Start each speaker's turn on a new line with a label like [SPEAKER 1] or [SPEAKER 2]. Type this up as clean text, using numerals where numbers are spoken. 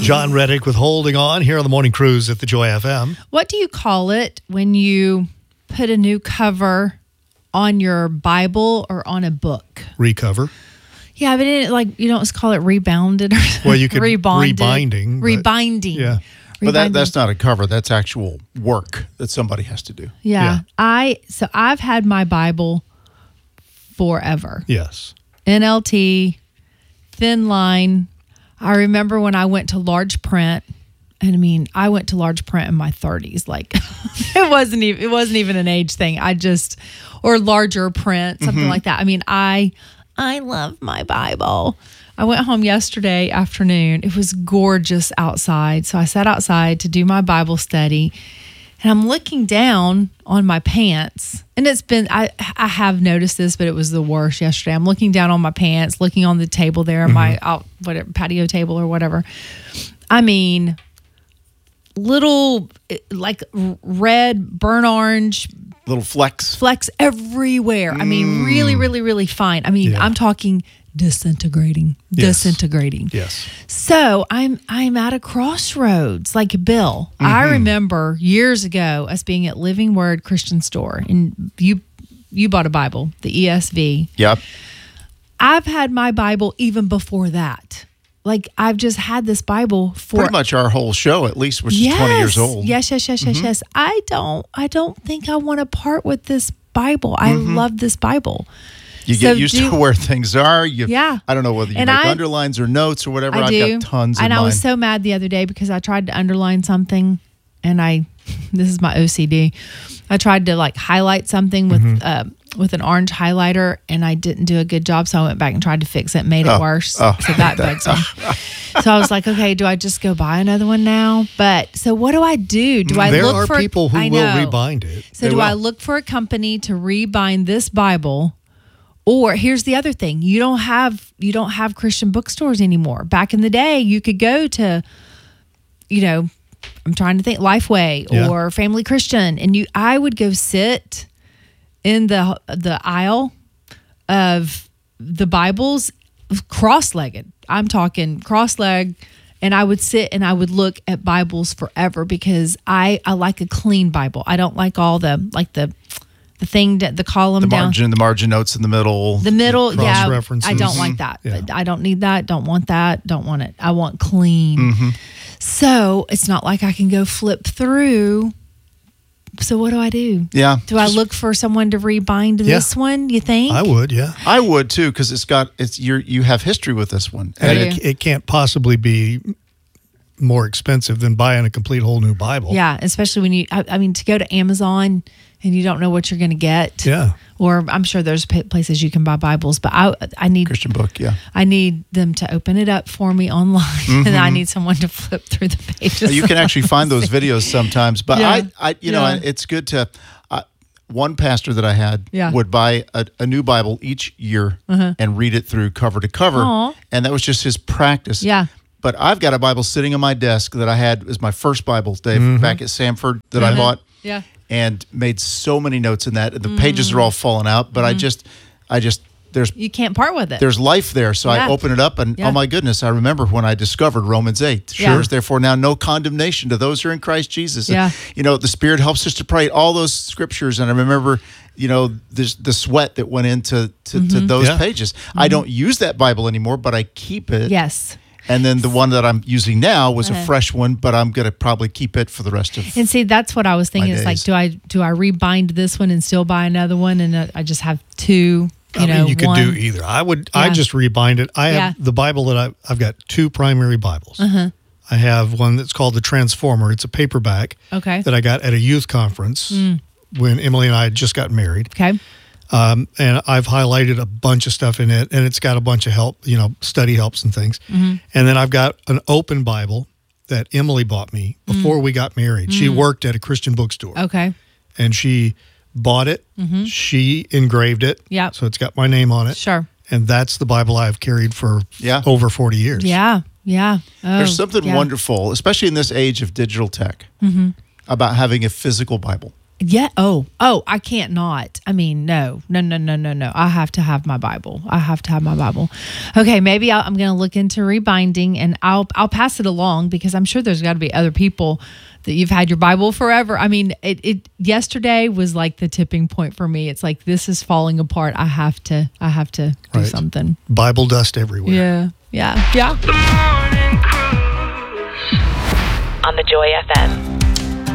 [SPEAKER 1] John Reddick with Holding On here on the Morning Cruise at the Joy FM.
[SPEAKER 2] What do you call it when you put a new cover on your Bible or on a book?
[SPEAKER 1] Recover.
[SPEAKER 2] Yeah, but you don't call it rebounded or something.
[SPEAKER 1] Well, you could
[SPEAKER 2] rebinding.
[SPEAKER 1] Rebinding. Yeah.
[SPEAKER 3] But that's not a cover. That's actual work that somebody has to do.
[SPEAKER 2] Yeah. I've had my Bible forever.
[SPEAKER 1] Yes.
[SPEAKER 2] NLT, thin line. I remember when I went to large print, and I went to large print in my 30s. Like it wasn't even an age thing. Or larger print, something like that. I love my Bible. I went home yesterday afternoon. It was gorgeous outside. So I sat outside to do my Bible study, and I'm looking down on my pants. And I have noticed this, but it was the worst yesterday. I'm looking down on my pants, looking on the table there, my patio table or whatever. Little like red, burnt orange,
[SPEAKER 3] little flecks
[SPEAKER 2] everywhere. Really, really, really fine. I'm talking disintegrating.
[SPEAKER 1] Yes.
[SPEAKER 2] So I'm at a crossroads, like Bill. I remember years ago us being at Living Word Christian Store, and you bought a Bible, the ESV.
[SPEAKER 3] Yep.
[SPEAKER 2] I've had my Bible even before that. Like I've just had this Bible for
[SPEAKER 3] pretty much our whole show, at least, which is 20 years old.
[SPEAKER 2] Yes. I don't think I want to part with this Bible. I love this Bible.
[SPEAKER 3] You get used to where things are.
[SPEAKER 2] I
[SPEAKER 3] don't know whether you make underlines or notes or whatever. I've got tons of mine.
[SPEAKER 2] And I was so mad the other day because I tried to underline something, and this is my OCD. I tried to highlight something with an orange highlighter, and I didn't do a good job, so I went back and tried to fix it, made it worse. So that bugs me. So I was like, okay, do I just go buy another one now? But so what do I do?
[SPEAKER 1] There are people who will rebind it.
[SPEAKER 2] So I look for a company to rebind this Bible? Or here's the other thing: you don't have Christian bookstores anymore. Back in the day, you could go to, I'm trying to think, Lifeway or Family Christian, and I would go sit in the aisle of the Bibles, cross-legged. I'm talking cross-legged, and I would sit and I would look at Bibles forever because I like a clean Bible. I don't like all the thing that the column down,
[SPEAKER 3] the margin notes in the middle.
[SPEAKER 1] Cross-references.
[SPEAKER 2] I don't like that. Yeah. I don't need that. Don't want that. Don't want it. I want clean. So it's not like I can go flip through. So what do I do?
[SPEAKER 3] Yeah.
[SPEAKER 2] Do I look for someone to rebind this one? You think?
[SPEAKER 1] I would. Yeah.
[SPEAKER 3] I would too, because you have history with this one,
[SPEAKER 1] and it can't possibly be more expensive than buying a complete whole new Bible.
[SPEAKER 2] Yeah, especially when to go to Amazon and you don't know what you're going to get.
[SPEAKER 1] Yeah.
[SPEAKER 2] Or I'm sure there's places you can buy Bibles, but I need
[SPEAKER 3] Christian book. Yeah.
[SPEAKER 2] I need them to open it up for me online, and I need someone to flip through the pages.
[SPEAKER 3] You can actually find those videos sometimes, but it's good to. One pastor that I had would buy a new Bible each year and read it through cover to cover, and that was just his practice.
[SPEAKER 2] Yeah.
[SPEAKER 3] But I've got a Bible sitting on my desk that I had as my first Bible, Dave, back at Samford that I bought.
[SPEAKER 2] Yeah.
[SPEAKER 3] And made so many notes in that. The pages are all falling out, but I just
[SPEAKER 2] you can't part with it.
[SPEAKER 3] There's life there. So I open it up and oh my goodness, I remember when I discovered Romans 8. Sure is therefore now no condemnation to those who are in Christ Jesus.
[SPEAKER 2] Yeah.
[SPEAKER 3] And, the Spirit helps us to pray all those scriptures. And I remember, the sweat that went into those pages. I don't use that Bible anymore, but I keep it.
[SPEAKER 2] Yes.
[SPEAKER 3] And then the one that I'm using now was a fresh one, but I'm going to probably keep it for the rest of.
[SPEAKER 2] And see, that's what I was thinking. It's like, do I rebind this one and still buy another one, and I just have two?
[SPEAKER 1] You could do either. I just rebind it. I have the Bible that I've got two primary Bibles. I have one that's called the Transformer. It's a paperback.
[SPEAKER 2] Okay.
[SPEAKER 1] That I got at a youth conference when Emily and I had just gotten married.
[SPEAKER 2] Okay.
[SPEAKER 1] And I've highlighted a bunch of stuff in it, and it's got a bunch of help, study helps and things. And then I've got an open Bible that Emily bought me before we got married. She worked at a Christian bookstore.
[SPEAKER 2] Okay.
[SPEAKER 1] And she bought it. She engraved it.
[SPEAKER 2] Yeah.
[SPEAKER 1] So it's got my name on it.
[SPEAKER 2] Sure.
[SPEAKER 1] And that's the Bible I've carried for over 40 years.
[SPEAKER 2] Yeah. Yeah.
[SPEAKER 3] There's something wonderful, especially in this age of digital tech, about having a physical Bible.
[SPEAKER 2] Yeah. Oh, I can't not. I mean, no. I have to have my Bible. Okay, maybe I'm going to look into rebinding, and I'll pass it along, because I'm sure there's got to be other people that you've had your Bible forever. I mean, it yesterday was like the tipping point for me. It's like, this is falling apart. I have to do something.
[SPEAKER 1] Bible dust everywhere.
[SPEAKER 2] Yeah.
[SPEAKER 4] On the Joy FM.